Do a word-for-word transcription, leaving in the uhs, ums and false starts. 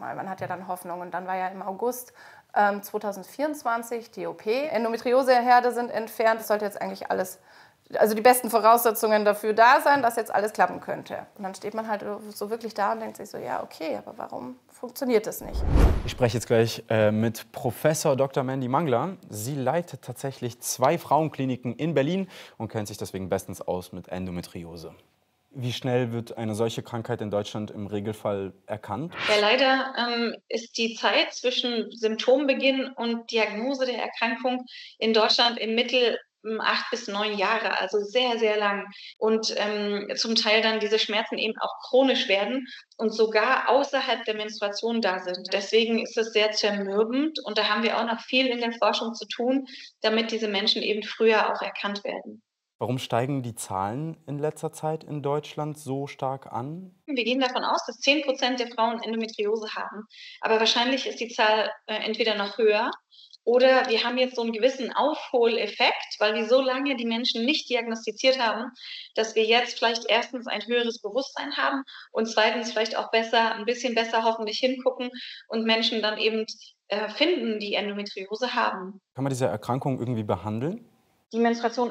mal. Man hat ja dann Hoffnung. Und dann war ja im August ähm, zweitausendvierundzwanzig die O P. Endometrioseherde sind entfernt. Das sollte jetzt eigentlich alles, also die besten Voraussetzungen dafür da sein, dass jetzt alles klappen könnte. Und dann steht man halt so wirklich da und denkt sich so, ja, okay, aber warum funktioniert das nicht? Ich spreche jetzt gleich äh, mit Professor Doktor Mandy Mangler. Sie leitet tatsächlich zwei Frauenkliniken in Berlin und kennt sich deswegen bestens aus mit Endometriose. Wie schnell wird eine solche Krankheit in Deutschland im Regelfall erkannt? Ja, leider ähm, ist die Zeit zwischen Symptombeginn und Diagnose der Erkrankung in Deutschland im Mittel ähm, acht bis neun Jahre, also sehr, sehr lang. Und ähm, zum Teil dann diese Schmerzen eben auch chronisch werden und sogar außerhalb der Menstruation da sind. Deswegen ist es sehr zermürbend und da haben wir auch noch viel in der Forschung zu tun, damit diese Menschen eben früher auch erkannt werden. Warum steigen die Zahlen in letzter Zeit in Deutschland so stark an? Wir gehen davon aus, dass zehn Prozent der Frauen Endometriose haben. Aber wahrscheinlich ist die Zahl äh, entweder noch höher oder wir haben jetzt so einen gewissen Aufholeffekt, weil wir so lange die Menschen nicht diagnostiziert haben, dass wir jetzt vielleicht erstens ein höheres Bewusstsein haben und zweitens vielleicht auch besser, ein bisschen besser hoffentlich hingucken und Menschen dann eben äh, finden, die Endometriose haben. Kann man diese Erkrankung irgendwie behandeln? Die Menstruation